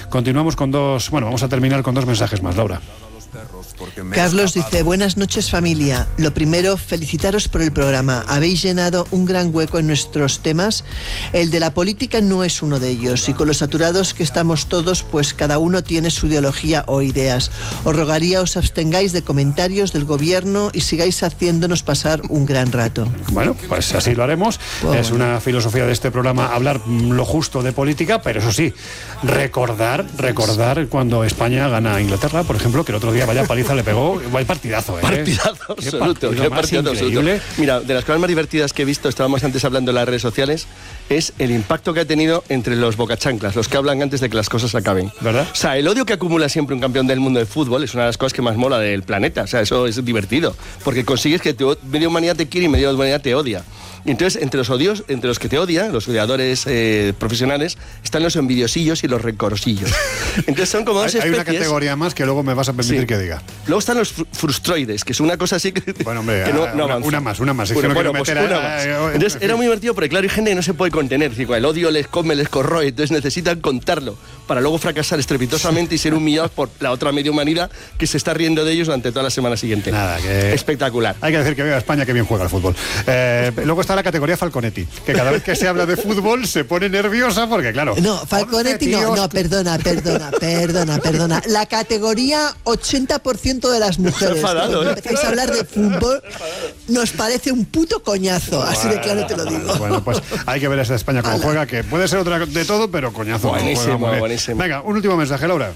Continuamos con vamos a terminar con 2 mensajes más, Laura. Carlos dice: buenas noches, familia. Lo primero, felicitaros por el programa. Habéis llenado un gran hueco en nuestros temas. El de la política no es uno de ellos, y con lo saturados que estamos todos, pues cada uno tiene su ideología o ideas. Os rogaría os abstengáis de comentarios del gobierno y sigáis haciéndonos pasar un gran rato. Bueno, pues así lo haremos. Es una filosofía de este programa hablar lo justo de política, pero eso sí, recordar cuando España gana a Inglaterra, por ejemplo, que el otro día vaya paliza le pegó. Vaya partidazo, Partidazo absoluto. Qué partidazo absoluto. Mira, de las cosas más divertidas que he visto, estábamos antes hablando en las redes sociales, es el impacto que ha tenido entre los bocachanclas, los que hablan antes de que las cosas acaben. ¿Verdad? O sea, el odio que acumula siempre un campeón del mundo de fútbol es una de las cosas que más mola del planeta. O sea, eso es divertido, porque consigues que media humanidad te quiere y media humanidad te odia. Y entonces, entre los que te odian, los odiadores profesionales, están los envidiosillos y los rencorosillos. Entonces son como dos especies. Hay una categoría más que luego me vas a permitir que diga. Luego están los frustroides, que es una cosa así que, bueno, hombre, que no avanza. Una más. Entonces era muy divertido porque, claro, hay gente que no se puede contener. Es decir, el odio les come, les corroe, entonces necesitan contarlo para luego fracasar estrepitosamente y ser humillados por la otra media humanidad que se está riendo de ellos durante toda la semana siguiente. Espectacular. Hay que decir que viva España, que bien juega el fútbol. Luego está la categoría Falconetti, que cada vez que se habla de fútbol se pone nerviosa porque, claro... No, Falconetti no, perdona. La categoría 80% de las mujeres. Cuando empecéis a hablar de fútbol, nos parece un puto coñazo, así de claro te lo digo. Bueno, pues hay que ver esa España como juega, que puede ser otra de todo, pero coñazo. Buenísimo. Venga, un último mensaje, Laura.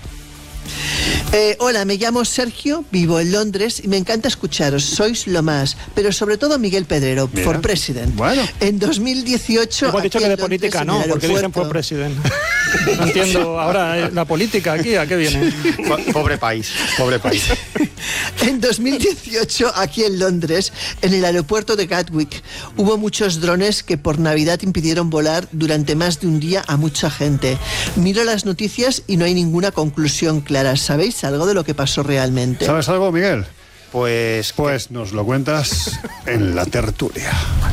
Hola, me llamo Sergio, vivo en Londres y me encanta escucharos, sois lo más, pero sobre todo Miguel Pedrero, for president. Bueno. En 2018... Hemos dicho que de política no, porque dicen for president. No entiendo, ahora la política aquí, ¿a qué viene? Pobre país. En 2018, aquí en Londres, en el aeropuerto de Gatwick, hubo muchos drones que por Navidad impidieron volar durante más de un día a mucha gente. Miro las noticias y no hay ninguna conclusión clara. ¿Sabéis algo de lo que pasó realmente? ¿Sabes algo, Miguel? Pues nos lo cuentas en la tertulia.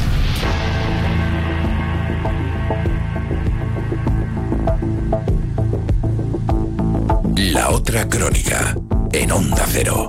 La otra crónica, en Onda Cero.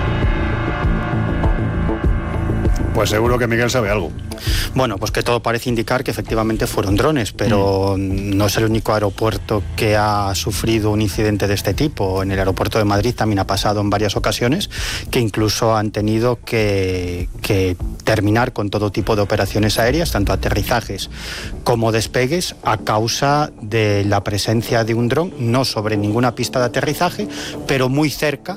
Pues seguro que Miguel sabe algo. Bueno, pues que todo parece indicar que efectivamente fueron drones, pero no es el único aeropuerto que ha sufrido un incidente de este tipo. En el aeropuerto de Madrid también ha pasado en varias ocasiones que incluso han tenido que terminar con todo tipo de operaciones aéreas, tanto aterrizajes como despegues, a causa de la presencia de un dron, no sobre ninguna pista de aterrizaje, pero muy cerca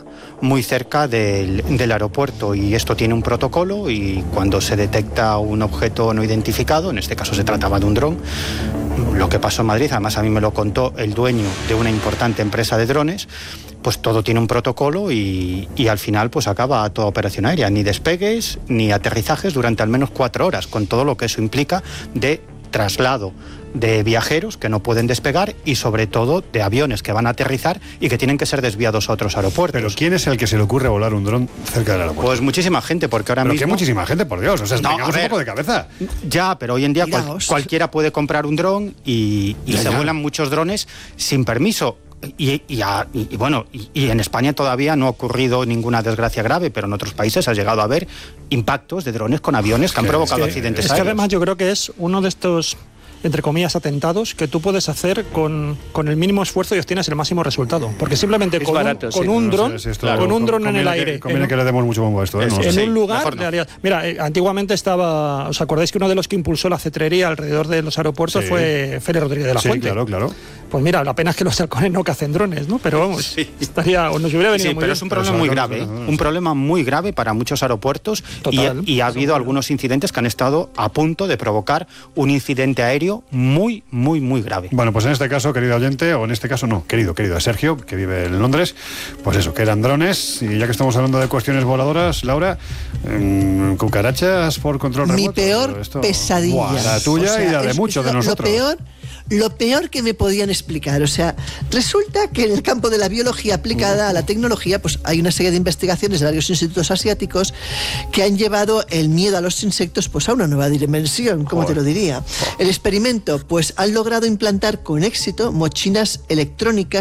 del aeropuerto. Y esto tiene un protocolo, y cuando se detecta un objeto no identificado, en este caso se trataba de un dron, lo que pasó en Madrid, además a mí me lo contó el dueño de una importante empresa de drones, pues todo tiene un protocolo y al final pues acaba toda operación aérea, ni despegues ni aterrizajes durante al menos 4 horas, con todo lo que eso implica de traslado de viajeros que no pueden despegar y sobre todo de aviones que van a aterrizar y que tienen que ser desviados a otros aeropuertos. ¿Pero quién es el que se le ocurre volar un dron cerca del aeropuerto? Pues muchísima gente, porque ahora mismo... ¿Pero qué muchísima gente, por Dios? O sea, tengamos un poco de cabeza. Ya, pero hoy en día cualquiera puede comprar un dron y se vuelan muchos drones sin permiso. Y en España todavía no ha ocurrido ninguna desgracia grave, pero en otros países ha llegado a haber impactos de drones con aviones que han provocado accidentes aéreos. Es que además yo creo que es uno de estos, entre comillas, atentados que tú puedes hacer con el mínimo esfuerzo y obtienes el máximo resultado. Porque simplemente con un dron en el aire... Conviene que le demos mucho bombo a esto. En un lugar... Mira, antiguamente estaba... ¿Os acordáis que uno de los que impulsó la cetrería alrededor de los aeropuertos fue Félix Rodríguez de la Fuente? Sí, claro. Pues mira, la pena es que los halcones no cacen drones, ¿no? Pero vamos, nos hubiera venido muy pero bien. es un problema muy grave, un problema muy grave para muchos aeropuertos. Y ha habido algunos incidentes que han estado a punto de provocar un incidente aéreo muy, muy, muy grave. Bueno, pues en este caso, querido oyente, o en este caso no, querido Sergio, que vive en Londres, pues eso, que eran drones. Y ya que estamos hablando de cuestiones voladoras, Laura, cucarachas por control remoto. Mi peor pesadilla. La tuya y la de muchos de nosotros. Lo peor que me podían explicar. O sea, resulta que en el campo de la biología aplicada a la tecnología, pues hay una serie de investigaciones de varios institutos asiáticos que han llevado el miedo a los insectos pues a una nueva dimensión, como te lo diría. El experimento, pues han logrado implantar con éxito mochilas electrónicas